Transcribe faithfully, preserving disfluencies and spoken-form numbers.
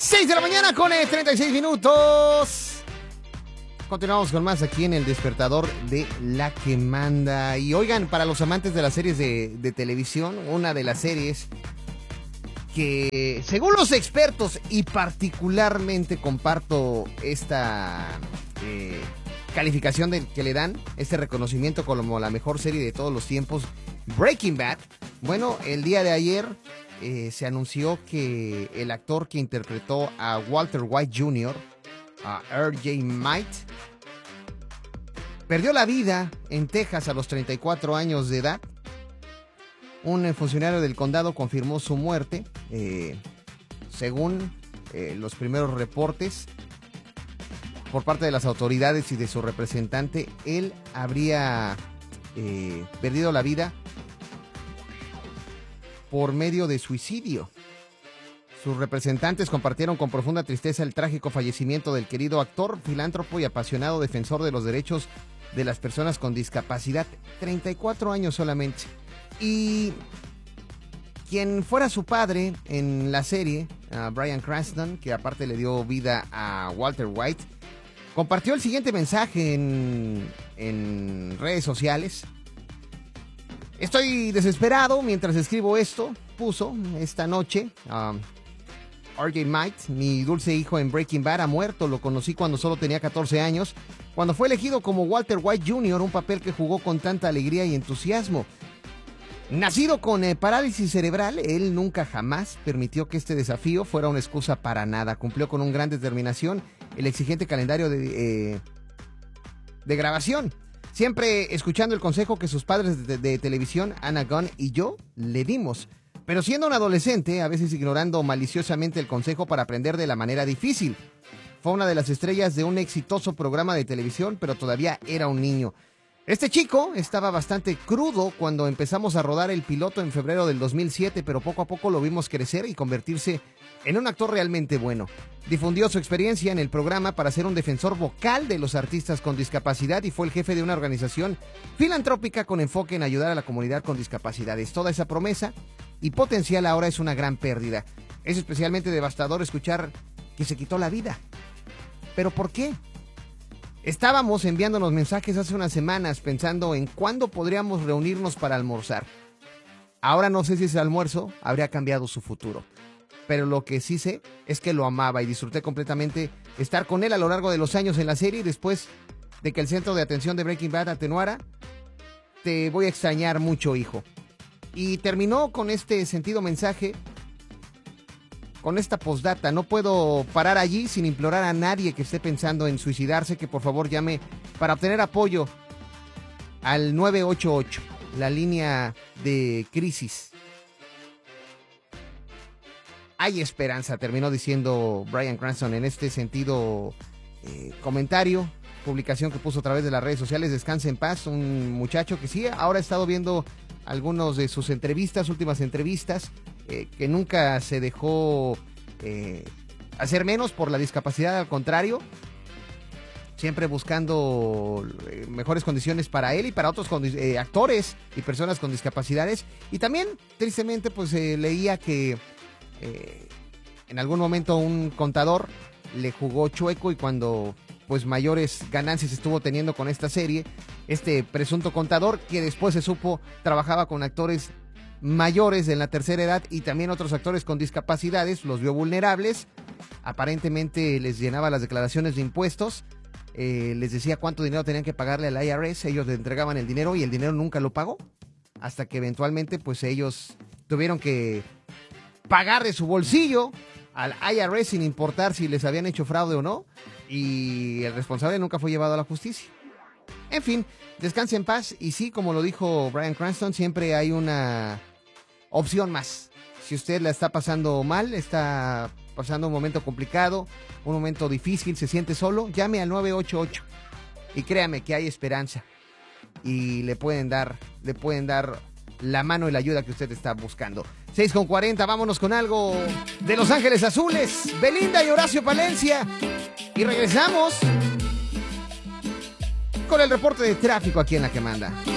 seis de la mañana con eh, treinta y seis minutos. Continuamos con más aquí en el despertador de La que Manda. Y oigan, para los amantes de las series de, de televisión, una de las series que, según los expertos, y particularmente comparto esta eh, calificación de, que le dan, este reconocimiento como la mejor serie de todos los tiempos, Breaking Bad. Bueno, el día de ayer eh, se anunció que el actor que interpretó a Walter White junior, a R J Might, perdió la vida en Texas a los treinta y cuatro años de edad. Un funcionario del condado confirmó su muerte. Eh, según eh, los primeros reportes por parte de las autoridades y de su representante, él habría eh, perdido la vida por medio de suicidio. Sus representantes compartieron con profunda tristeza el trágico fallecimiento del querido actor, filántropo y apasionado defensor de los derechos de las personas con discapacidad. treinta y cuatro años solamente. Y quien fuera su padre en la serie, uh, Bryan Cranston, que aparte le dio vida a Walter White, compartió el siguiente mensaje en, en redes sociales. Estoy desesperado mientras escribo esto, puso esta noche. Um, R J Might, mi dulce hijo en Breaking Bad, ha muerto. Lo conocí cuando solo tenía catorce años, cuando fue elegido como Walter White junior, un papel que jugó con tanta alegría y entusiasmo. Nacido con eh, parálisis cerebral, él nunca jamás permitió que este desafío fuera una excusa para nada. Cumplió con un gran determinación el exigente calendario de, eh, de grabación, siempre escuchando el consejo que sus padres de, de televisión, Anna Gunn y yo, le dimos. Pero siendo un adolescente, a veces ignorando maliciosamente el consejo para aprender de la manera difícil. Fue una de las estrellas de un exitoso programa de televisión, pero todavía era un niño. Este chico estaba bastante crudo cuando empezamos a rodar el piloto en febrero del dos mil siete, pero poco a poco lo vimos crecer y convertirse en un actor realmente bueno. Difundió su experiencia en el programa para ser un defensor vocal de los artistas con discapacidad y fue el jefe de una organización filantrópica con enfoque en ayudar a la comunidad con discapacidades. Toda esa promesa y potencial ahora es una gran pérdida. Es especialmente devastador escuchar que se quitó la vida. ¿Pero por qué? Estábamos enviándonos mensajes hace unas semanas pensando en cuándo podríamos reunirnos para almorzar. Ahora no sé si ese almuerzo habría cambiado su futuro. Pero lo que sí sé es que lo amaba y disfruté completamente estar con él a lo largo de los años en la serie. Y después de que el centro de atención de Breaking Bad atenuara, te voy a extrañar mucho, hijo. Y terminó con este sentido mensaje, con esta postdata. No puedo parar allí sin implorar a nadie que esté pensando en suicidarse que por favor llame para obtener apoyo al nueve ocho ocho, la línea de crisis. Hay esperanza, terminó diciendo Bryan Cranston en este sentido eh, comentario, publicación que puso a través de las redes sociales. Descanse en paz, un muchacho que sí, ahora he estado viendo algunos de sus entrevistas, últimas entrevistas, eh, que nunca se dejó eh, hacer menos por la discapacidad, al contrario, siempre buscando eh, mejores condiciones para él y para otros eh, actores y personas con discapacidades. Y también, tristemente, pues eh, leía que eh, en algún momento un contador le jugó chueco y cuando pues mayores ganancias estuvo teniendo con esta serie, este presunto contador, que después se supo trabajaba con actores mayores en la tercera edad y también otros actores con discapacidades, los vio vulnerables, aparentemente les llenaba las declaraciones de impuestos, eh, les decía cuánto dinero tenían que pagarle al I R S, ellos le entregaban el dinero y el dinero nunca lo pagó, hasta que eventualmente pues ellos tuvieron que pagar de su bolsillo al I R S sin importar si les habían hecho fraude o no, y el responsable nunca fue llevado a la justicia. En fin, descanse en paz. Y sí, como lo dijo Bryan Cranston, siempre hay una opción más. Si usted la está pasando mal, está pasando un momento complicado, un momento difícil, se siente solo, llame al nueve ocho ocho y créame que hay esperanza y le pueden dar, le pueden dar la mano y la ayuda que usted está buscando. seis con cuarenta, vámonos con algo de Los Ángeles Azules, Belinda y Horacio Palencia. Y regresamos con el reporte de tráfico aquí en La que Manda.